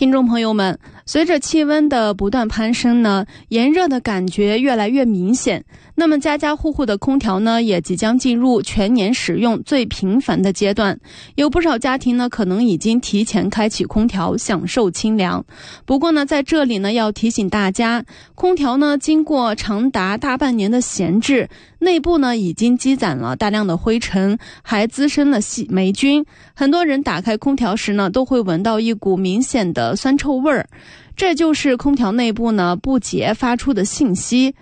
听众朋友们，随着气温的不断攀升呢，炎热的感觉越来越明显。那么家家户户的空调呢，也即将进入全年使用最频繁的阶段。有不少家庭呢，可能已经提前开启空调，享受清凉。不过呢，在这里呢，要提醒大家，空调呢，经过长达大半年的闲置，内部呢已经积攒了大量的灰尘，还滋生了霉菌。很多人打开空调时呢，都会闻到一股明显的酸臭味儿，这就是空调内部呢不洁发出的信息。